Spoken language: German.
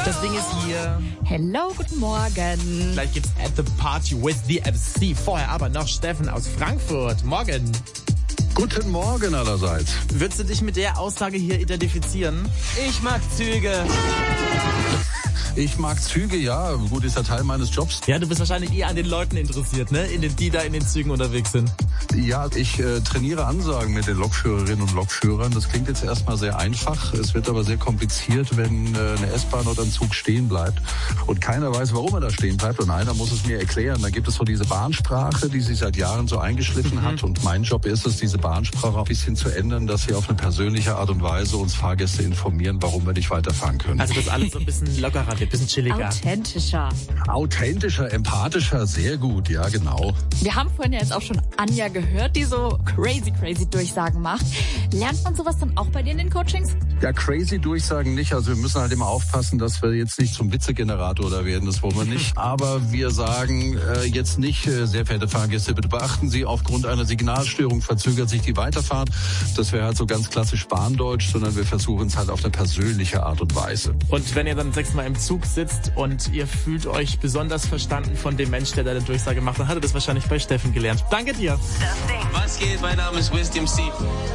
Das Ding ist hier. Hello, guten Morgen. Gleich gibt's At the Party with the MC. Vorher aber noch Steffen aus Frankfurt. Morgen. Guten Morgen allerseits. Würdest du dich mit der Aussage hier identifizieren? Ich mag Züge. Ich mag Züge, ja. Gut, ist ja Teil meines Jobs. Ja, du bist wahrscheinlich eher an den Leuten interessiert, ne? Die da in den Zügen unterwegs sind. Ja, ich trainiere Ansagen mit den Lokführerinnen und Lokführern. Das klingt jetzt erstmal sehr einfach. Es wird aber sehr kompliziert, wenn eine S-Bahn oder ein Zug stehen bleibt und keiner weiß, warum er da stehen bleibt und einer muss es mir erklären. Da gibt es so diese Bahnsprache, die sich seit Jahren so eingeschliffen hat und mein Job ist es, diese Bahnsprache ein bisschen zu ändern, dass sie auf eine persönliche Art und Weise uns Fahrgäste informieren, warum wir nicht weiterfahren können. Also das alles so ein bisschen lockerer wird, ein bisschen chilliger. Authentischer, empathischer, sehr gut, ja genau. Wir haben vorhin ja jetzt auch schon Anja gehört, die so crazy Durchsagen macht. Lernt man sowas dann auch bei dir in den Coachings? Ja, crazy Durchsagen nicht. Also wir müssen halt immer aufpassen, dass wir jetzt nicht zum Witzegenerator da werden. Das wollen wir nicht. Aber wir sagen jetzt nicht, sehr verehrte Fahrgäste, bitte beachten Sie, aufgrund einer Signalstörung verzögert sich die Weiterfahrt. Das wäre halt so ganz klassisch Bahndeutsch, sondern wir versuchen es halt auf eine persönliche Art und Weise. Und wenn ihr dann 6-mal im Zug sitzt und ihr fühlt euch besonders verstanden von dem Mensch, der da eine Durchsage macht, dann hat er das wahrscheinlich bei Steffen gelernt. Danke dir. Was geht? Mein Name ist Wisdom C.